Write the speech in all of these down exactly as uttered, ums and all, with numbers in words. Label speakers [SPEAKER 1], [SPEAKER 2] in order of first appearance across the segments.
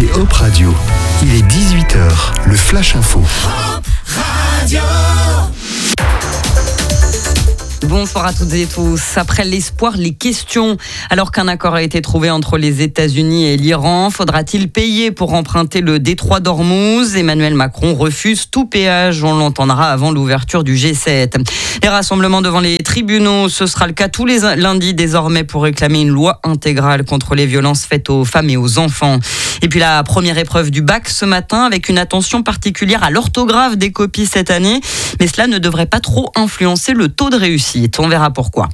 [SPEAKER 1] écoutez Hop Radio. Il est dix-huit heures, le Flash Info.
[SPEAKER 2] Hop Radio.
[SPEAKER 3] Bonsoir à toutes et tous. Après l'espoir, les questions. Alors qu'un accord a été trouvé entre les États-Unis et l'Iran, faudra-t-il payer pour emprunter le détroit d'Ormuz ? Emmanuel Macron refuse tout péage. On l'entendra avant l'ouverture du G sept. Les rassemblements devant les tribunaux, ce sera le cas tous les lundis désormais pour réclamer une loi intégrale contre les violences faites aux femmes et aux enfants. Et puis la première épreuve du bac ce matin avec une attention particulière à l'orthographe des copies cette année. Mais cela ne devrait pas trop influencer le taux de réussite. On verra pourquoi.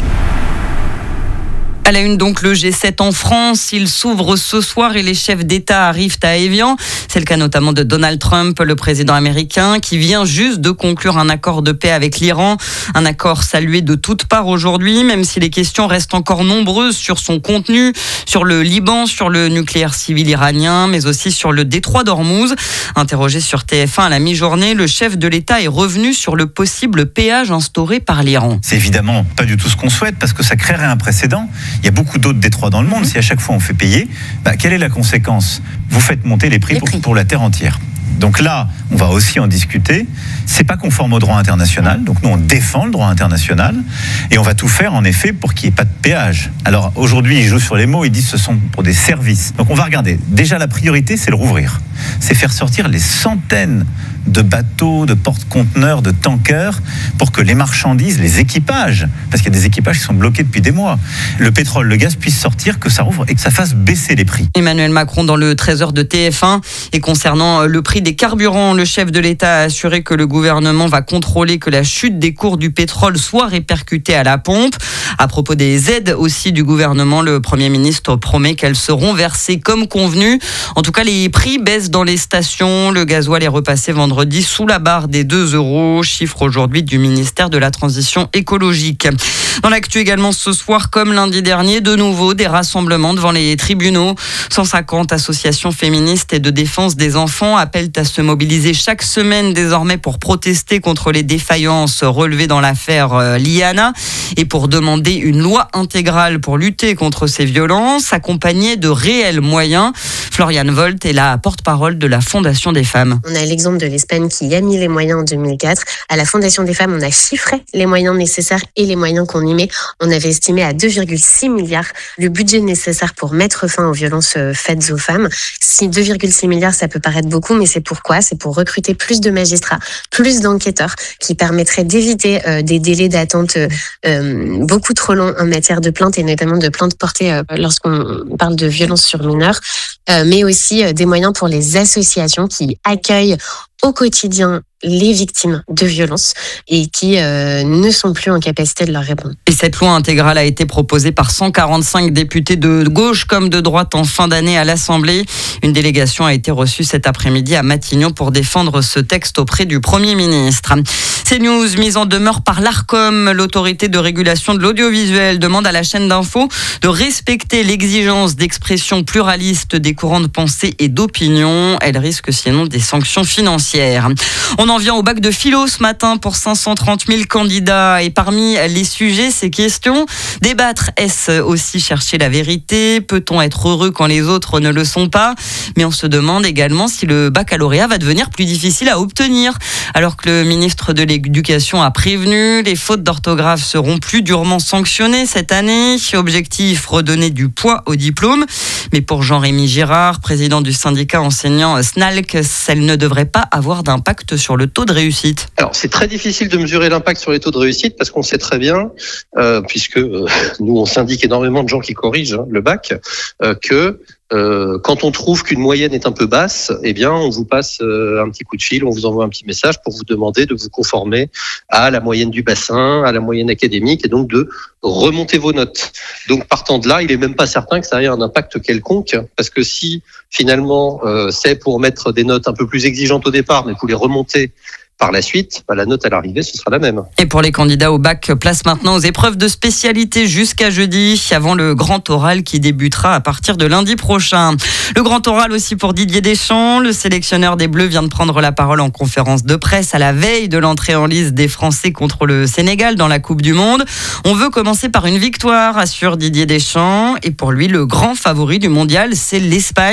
[SPEAKER 3] À la une donc, le G sept en France, il s'ouvre ce soir et les chefs d'État arrivent à Évian. C'est le cas notamment de Donald Trump, le président américain, qui vient juste de conclure un accord de paix avec l'Iran. Un accord salué de toutes parts aujourd'hui, même si les questions restent encore nombreuses sur son contenu, sur le Liban, sur le nucléaire civil iranien, mais aussi sur le détroit d'Ormuz. Interrogé sur T F un à la mi-journée, le chef de l'État est revenu sur le possible péage instauré par l'Iran.
[SPEAKER 4] C'est évidemment pas du tout ce qu'on souhaite parce que ça créerait un précédent. Il y a beaucoup d'autres détroits dans le monde. Si à chaque fois on fait payer, bah, quelle est la conséquence ? Vous faites monter les prix, les prix. Pour, pour la terre entière. Donc là, on va aussi en discuter. C'est pas conforme au droit international. Donc nous, on défend le droit international et on va tout faire en effet pour qu'il n'y ait pas de péage. Alors aujourd'hui, ils jouent sur les mots. Ils disent que ce sont pour des services. Donc on va regarder. Déjà, la priorité, c'est le rouvrir. C'est faire sortir les centaines de bateaux, de porte-conteneurs, de tankers pour que les marchandises, les équipages, parce qu'il y a des équipages qui sont bloqués depuis des mois, le pétrole, le gaz puissent sortir, que ça rouvre et que ça fasse baisser les prix.
[SPEAKER 3] Emmanuel Macron dans le treize heures de T F un. Et concernant le prix des carburants, le chef de l'État a assuré que le gouvernement va contrôler que la chute des cours du pétrole soit répercutée à la pompe. À propos des aides aussi du gouvernement, le Premier ministre promet qu'elles seront versées comme convenu. En tout cas, les prix baissent dans les stations. Le gasoil est repassé vendredi sous la barre des deux euros, chiffre aujourd'hui du ministère de la Transition écologique. Dans l'actu également ce soir, comme lundi dernier, de nouveau des rassemblements devant les tribunaux. cent cinquante associations féministes et de défense des enfants appellent à se mobiliser chaque semaine désormais pour protester contre les défaillances relevées dans l'affaire Liana et pour demander une loi intégrale pour lutter contre ces violences, accompagnée de réels moyens. Floriane Volt est la porte-parole de la Fondation des femmes.
[SPEAKER 5] On a l'exemple de l'Espagne qui a mis les moyens en deux mille quatre. À la Fondation des femmes, on a chiffré les moyens nécessaires et les moyens qu'on y met. On avait estimé à deux virgule six milliards le budget nécessaire pour mettre fin aux violences faites aux femmes. Si deux virgule six milliards, ça peut paraître beaucoup, mais c'est pourquoi ? C'est pour recruter plus de magistrats, plus d'enquêteurs qui permettraient d'éviter euh, des délais d'attente euh, beaucoup trop longs en matière de plaintes et notamment de plaintes portées euh, lorsqu'on parle de violences sur mineurs, euh, mais aussi euh, des moyens pour les associations qui accueillent au quotidien les victimes de violences et qui euh, ne sont plus en capacité de leur répondre.
[SPEAKER 3] Et cette loi intégrale a été proposée par cent quarante-cinq députés de gauche comme de droite en fin d'année à l'Assemblée. Une délégation a été reçue cet après-midi à Matignon pour défendre ce texte auprès du Premier ministre. CNews, mise en demeure par l'Arcom, l'autorité de régulation de l'audiovisuel, demande à la chaîne d'info de respecter l'exigence d'expression pluraliste des courants de pensée et d'opinion. Elle risque sinon des sanctions financières. On en vient au bac de philo ce matin pour cinq cent trente mille candidats. Et parmi les sujets, ces questions, débattre, est-ce aussi chercher la vérité ? Peut-on être heureux quand les autres ne le sont pas ? Mais on se demande également si le baccalauréat va devenir plus difficile à obtenir. Alors que le ministre de l'Éducation a prévenu, les fautes d'orthographe seront plus durement sanctionnées cette année. Objectif, redonner du poids au diplôme. Mais pour Jean-Rémy Girard, président du syndicat enseignant S N A L C, elle ne devrait pas avoir d'impact sur le taux de réussite.
[SPEAKER 6] Alors, c'est très difficile de mesurer l'impact sur les taux de réussite parce qu'on sait très bien, euh, puisque euh, nous, on syndique énormément de gens qui corrigent hein, le bac, euh, que euh, quand on trouve qu'une moyenne est un peu basse, eh bien, on vous passe euh, un petit coup de fil, on vous envoie un petit message pour vous demander de vous conformer à la moyenne du bassin, à la moyenne académique, et donc de remonter vos notes. Donc, partant de là, il est même pas certain que ça ait un impact quelconque, parce que si finalement euh, c'est pour mettre des notes un peu plus exigeantes au départ, mais pour les remonter par la suite, bah, la note à l'arrivée, ce sera la même.
[SPEAKER 3] Et pour les candidats au bac, place maintenant aux épreuves de spécialité jusqu'à jeudi, avant le grand oral qui débutera à partir de lundi prochain. Le grand oral aussi pour Didier Deschamps. Le sélectionneur des Bleus vient de prendre la parole en conférence de presse à la veille de l'entrée en lice des Français contre le Sénégal dans la Coupe du Monde. On veut commencer par une victoire, assure Didier Deschamps. Et pour lui, le grand favori du mondial, c'est l'Espagne.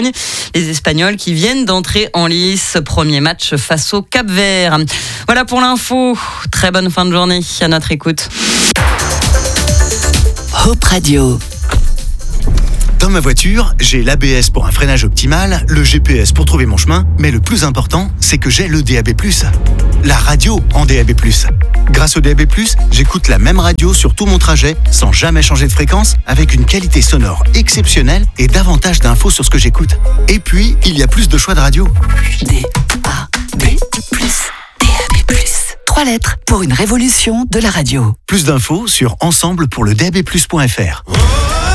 [SPEAKER 3] Les Espagnols qui viennent d'entrer en lice. Premier match face au Cap-Vert. Voilà pour l'info. Très bonne fin de journée à notre écoute.
[SPEAKER 2] Hope Radio.
[SPEAKER 1] Dans ma voiture, j'ai l'A B S pour un freinage optimal, le G P S pour trouver mon chemin, mais le plus important, c'est que j'ai le D A B plus. La radio en D A B plus. Grâce au D A B plus, j'écoute la même radio sur tout mon trajet, sans jamais changer de fréquence, avec une qualité sonore exceptionnelle et davantage d'infos sur ce que j'écoute. Et puis, il y a plus de choix de radio.
[SPEAKER 2] D A B plus. D A B plus. Trois lettres pour une révolution de la radio.
[SPEAKER 1] Plus d'infos sur ensemble pour le D A B plus point F R.